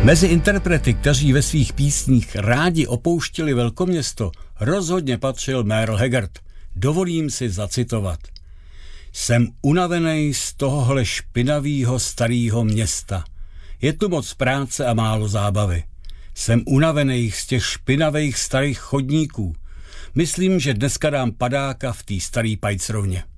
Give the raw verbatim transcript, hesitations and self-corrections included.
Mezi interprety, kteří ve svých písních rádi opouštěli velkoměsto, rozhodně patřil Merle Haggard. Dovolím si zacitovat. Jsem unavenej z tohohle špinavýho starého města. Je tu moc práce a málo zábavy. Jsem unavenej z těch špinavých starých chodníků. Myslím, že dneska dám padáka v té starý pajcrovně.